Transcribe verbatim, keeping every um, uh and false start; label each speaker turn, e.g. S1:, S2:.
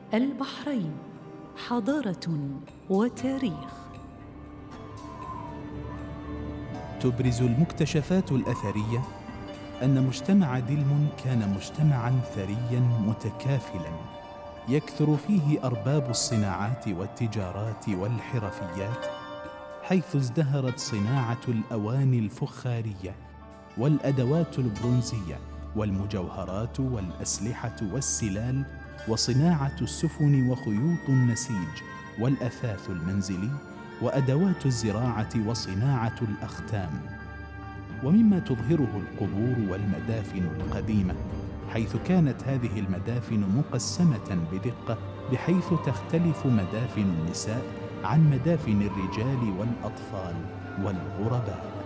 S1: البحرين حضارة وتاريخ.
S2: تبرز المكتشفات الأثرية أن مجتمع دلم كان مجتمعاً ثرياً متكافلاً، يكثر فيه أرباب الصناعات والتجارات والحرفيات، حيث ازدهرت صناعة الأواني الفخارية والأدوات البرونزية والمجوهرات والأسلحة والسلال وصناعة السفن وخيوط النسيج والأثاث المنزلي وأدوات الزراعة وصناعة الأختام. ومما تظهره القبور والمدافن القديمة، حيث كانت هذه المدافن مقسمة بدقة بحيث تختلف مدافن النساء عن مدافن الرجال والأطفال والغرباء.